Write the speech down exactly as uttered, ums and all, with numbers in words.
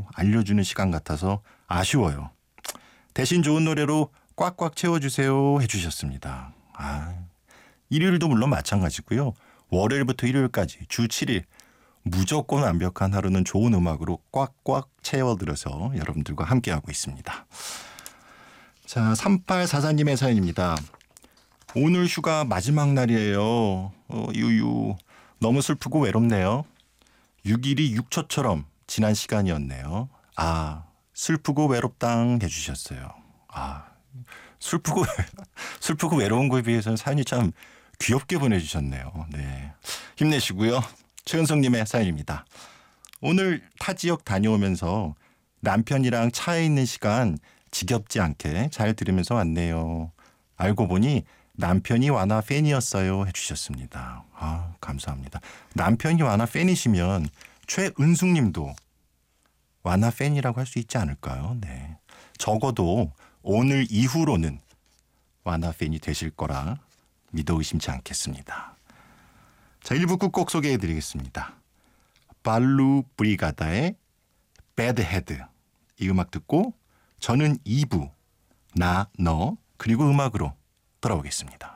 또 알려주는 시간 같아서 아쉬워요. 대신 좋은 노래로 꽉꽉 채워주세요 해주셨습니다. 아, 일요일도 물론 마찬가지고요. 월요일부터 일요일까지 주 칠 일 무조건 완벽한 하루는 좋은 음악으로 꽉꽉 채워들어서 여러분들과 함께하고 있습니다. 자, 삼팔사사님의 사연입니다. 오늘 휴가 마지막 날이에요. 어, 유유 너무 슬프고 외롭네요. 육 일이 육 초처럼 지난 시간이었네요. 아, 슬프고 외롭당 해주셨어요. 아, 슬프고 슬프고 외로운 거에 비해서는 사연이 참 귀엽게 보내주셨네요. 네, 힘내시고요. 최은성님의 사연입니다. 오늘 타 지역 다녀오면서 남편이랑 차에 있는 시간 지겹지 않게 잘 들으면서 왔네요. 알고 보니 남편이 와나 팬이었어요 해주셨습니다. 아, 감사합니다. 남편이 와나 팬이시면 최은숙님도 와나 팬이라고 할 수 있지 않을까요? 네, 적어도 오늘 이후로는 와나 팬이 되실 거라 믿어 의심치 않겠습니다. 자, 일 부 끝곡 소개해드리겠습니다. 발루 브리가다의 배드 헤드. 이 음악 듣고 저는 이 부 나, 너 그리고 음악으로 돌아오겠습니다.